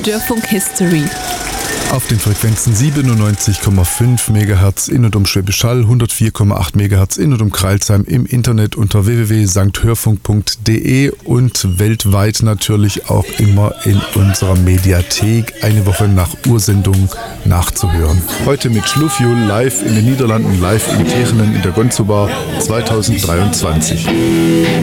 Dörfunk History. Auf den Frequenzen 97,5 MHz in und um Schwäbisch Hall, 104,8 MHz in und um Crailsheim, im Internet unter www.sankhörfunk.de und weltweit natürlich auch immer in unserer Mediathek eine Woche nach Ursendung nachzuhören. Heute mit Schluffjul live in den Niederlanden, live in Techenen in der Gonzo Bar 2023.